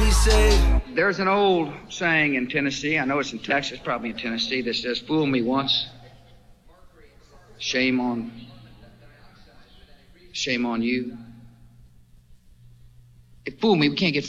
he say? There's an old saying in Tennessee, I know it's in Texas, probably in Tennessee, that says, fool me once, shame on you. If fool me, we can't get